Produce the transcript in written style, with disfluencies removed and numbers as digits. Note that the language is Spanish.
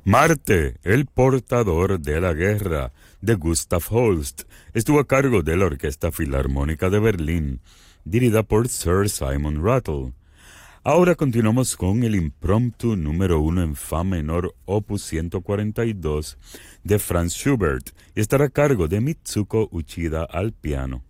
Marte, el portador de la guerra, de Gustav Holst, estuvo a cargo de la Orquesta Filarmónica de Berlín, dirigida por Sir Simon Rattle. Ahora continuamos con el impromptu número 1 en fa menor, opus 142, de Franz Schubert, y estará a cargo de Mitsuko Uchida al piano.